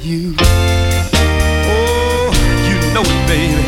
you. Oh, you know it, baby.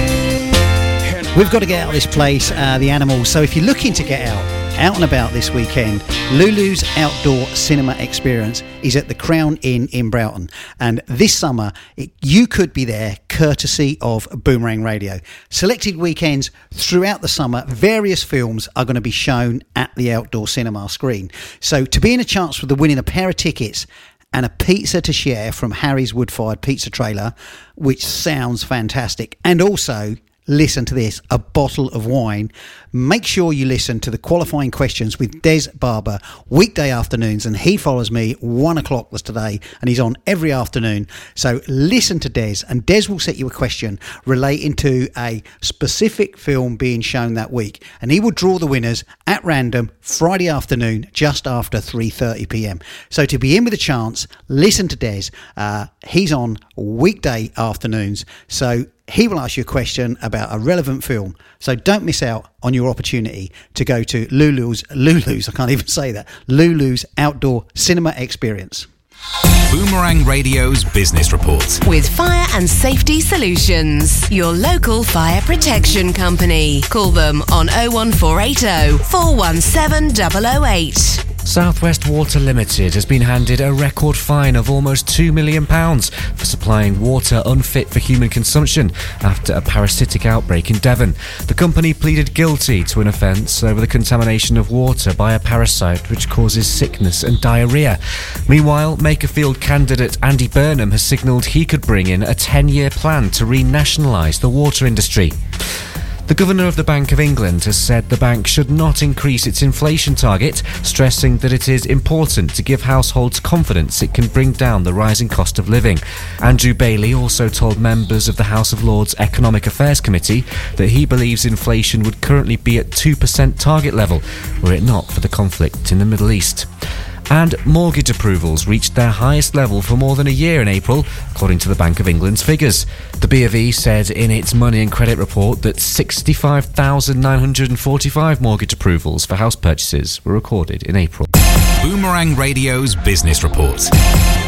We've got to get out of this place, the Animals. So if you're looking to get out and about this weekend, Lulu's Outdoor Cinema Experience is at the Crown Inn in Broughton. And this summer, you could be there courtesy of Boomerang Radio. Selected weekends throughout the summer, various films are going to be shown at the outdoor cinema screen. So to be in a chance for winning a pair of tickets and a pizza to share from Harry's Wood-Fired Pizza Trailer, which sounds fantastic, and also, listen to this, a bottle of wine. Make sure you listen to the qualifying questions with Des Barber weekday afternoons, and he follows me 1 o'clock today, and he's on every afternoon. So listen to Des, and Des will set you a question relating to a specific film being shown that week, and he will draw the winners at random Friday afternoon just after 3:30 p.m. So to be in with a chance, listen to Des. He's on weekday afternoons, so he will ask you a question about a relevant film. So don't miss out on your opportunity to go to Lulu's, I can't even say that, Lulu's Outdoor Cinema Experience. Boomerang Radio's Business Report. With Fire and Safety Solutions, your local fire protection company. Call them on 01480 417 008. South West Water Limited has been handed a record fine of almost £2 million for supplying water unfit for human consumption after a parasitic outbreak in Devon. The company pleaded guilty to an offence over the contamination of water by a parasite which causes sickness and diarrhoea. Meanwhile, Makerfield candidate Andy Burnham has signalled he could bring in a 10-year plan to renationalise the water industry. The Governor of the Bank of England has said the bank should not increase its inflation target, stressing that it is important to give households confidence it can bring down the rising cost of living. Andrew Bailey also told members of the House of Lords Economic Affairs Committee that he believes inflation would currently be at 2% target level, were it not for the conflict in the Middle East. And mortgage approvals reached their highest level for more than a year in April, according to the Bank of England's figures. The B of E said in its Money and Credit report that 65,945 mortgage approvals for house purchases were recorded in April. Boomerang Radio's Business Report.